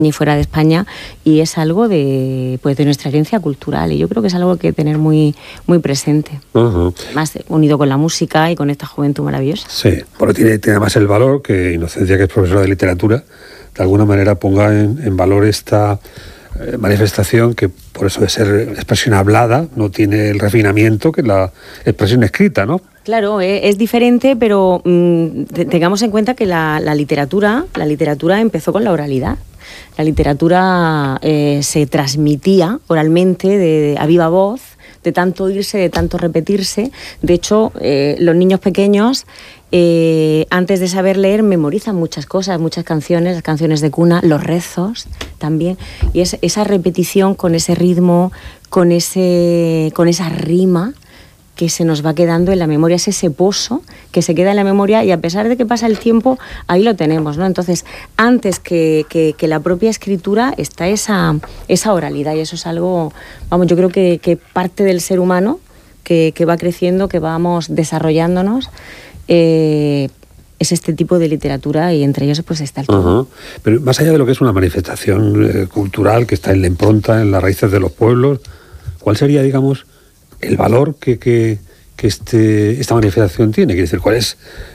y fuera de España, y es algo de nuestra herencia cultural, y yo creo que es algo que hay que tener muy, muy presente, más unido con la música y con esta juventud maravillosa. Sí, pero tiene además el valor que Inocencia, que es profesora de literatura, de alguna manera ponga en valor esta manifestación que, por eso de ser expresión hablada, no tiene el refinamiento que la expresión escrita, ¿no? Claro, es diferente, pero tengamos en cuenta que la literatura empezó con la oralidad. La literatura se transmitía oralmente, a viva voz, de tanto oírse, de tanto repetirse. De hecho, los niños pequeños, antes de saber leer, memorizan muchas cosas, muchas canciones, las canciones de cuna, los rezos también. Y esa repetición con ese ritmo, con esa rima que se nos va quedando en la memoria, es ese pozo que se queda en la memoria, y a pesar de que pasa el tiempo, ahí lo tenemos, ¿no? Entonces, antes que la propia escritura está esa oralidad, y eso es algo, vamos, yo creo que parte del ser humano que va creciendo, que vamos desarrollándonos, es este tipo de literatura, y entre ellos pues está el trova. Pero más allá de lo que es una manifestación cultural que está en la impronta, en las raíces de los pueblos, ¿cuál sería, digamos, el valor que esta manifestación tiene? Quiere decir, ¿cuál es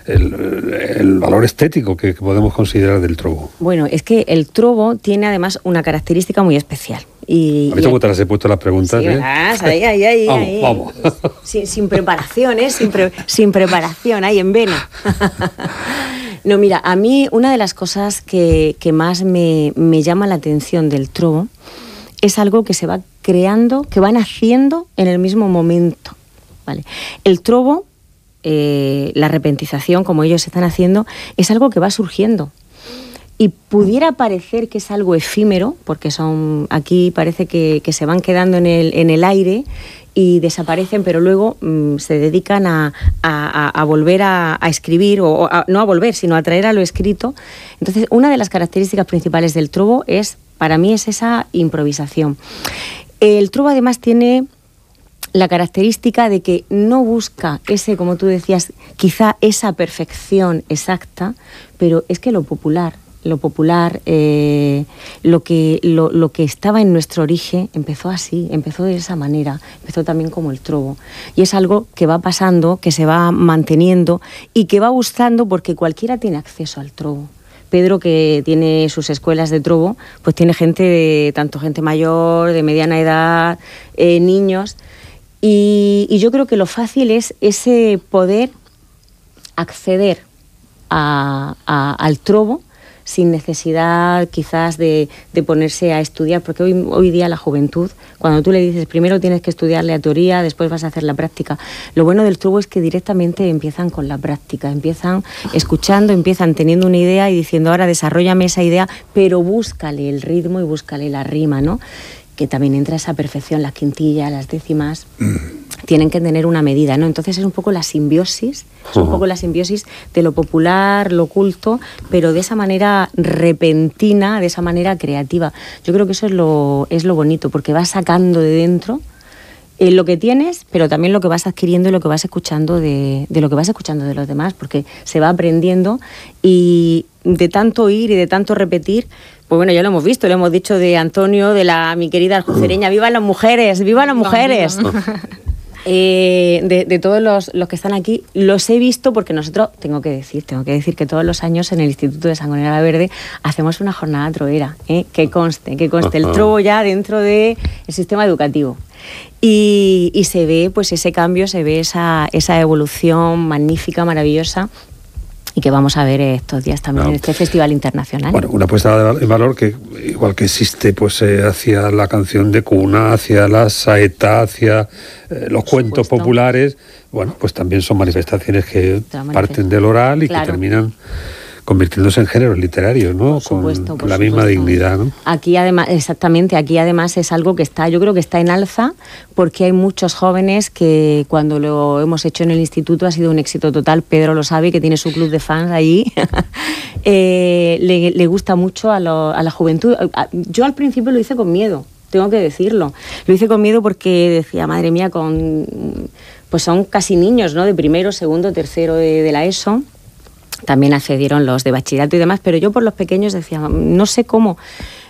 el valor estético que podemos considerar del trovo? Bueno, es que el trovo tiene además una característica muy especial. A mí también te las he puesto las preguntas. Sí, ahí. Vamos. Sin preparación, sin preparación, ahí en vena. No, mira, a mí una de las cosas que más me llama la atención del trovo es algo que se va creando, que van haciendo en el mismo momento, ¿vale? El trovo, la repentización, como ellos están haciendo, es algo que va surgiendo. Y pudiera parecer que es algo efímero, porque aquí parece que se van quedando en el aire y desaparecen, pero luego se dedican a volver a escribir, no a volver, sino a traer a lo escrito. Entonces, una de las características principales del trovo para mí es esa improvisación. El trovo además tiene la característica de que no busca como tú decías, quizá esa perfección exacta, pero es que lo popular, lo que estaba en nuestro origen empezó así, empezó de esa manera, empezó también como el trovo. Y es algo que va pasando, que se va manteniendo y que va gustando, porque cualquiera tiene acceso al trovo. Pedro, que tiene sus escuelas de trovo, pues tiene tanto gente mayor, de mediana edad, niños, y yo creo que lo fácil es ese poder acceder al trovo sin necesidad quizás de ponerse a estudiar, porque hoy día la juventud, cuando tú le dices primero tienes que estudiar la teoría, después vas a hacer la práctica, lo bueno del trovo es que directamente empiezan con la práctica, empiezan escuchando, empiezan teniendo una idea y diciendo ahora desarróllame esa idea, pero búscale el ritmo y búscale la rima, ¿no? Que también entra esa perfección, las quintillas, las décimas, tienen que tener una medida, ¿no? Entonces es un poco la simbiosis, de lo popular, lo culto, pero de esa manera repentina, de esa manera creativa. Yo creo que eso es lo bonito, porque vas sacando de dentro lo que tienes, pero también lo que vas adquiriendo y lo que vas escuchando de lo que vas escuchando de los demás, porque se va aprendiendo, y de tanto oír y de tanto repetir, pues bueno, ya lo hemos visto, lo hemos dicho de Antonio, de mi querida aljucereña, ¡viva las mujeres! ¡Viva las mujeres! De todos los que están aquí, los he visto porque nosotros, tengo que decir que todos los años en el Instituto de Sangonera la Verde hacemos una jornada troera, que conste el trovo ya dentro del sistema educativo. Y se ve pues ese cambio, se ve esa evolución magnífica, maravillosa, y que vamos a ver estos días también en este festival internacional. Bueno, una puesta en valor que, igual que existe pues hacia la canción de cuna, hacia la saeta, hacia los cuentos populares, bueno, pues también son manifestaciones que parten del oral y que terminan convirtiéndose en géneros literarios, ¿no? Por supuesto, con la misma dignidad, ¿no? Aquí además es algo que yo creo que está en alza, porque hay muchos jóvenes que cuando lo hemos hecho en el instituto ha sido un éxito total. Pedro lo sabe, que tiene su club de fans allí. Le gusta mucho a la juventud. Yo al principio lo hice con miedo, tengo que decirlo. Lo hice con miedo porque decía, madre mía, pues son casi niños, ¿no? De primero, segundo, tercero de la ESO. También accedieron los de bachillerato y demás, pero yo por los pequeños decía, no sé cómo.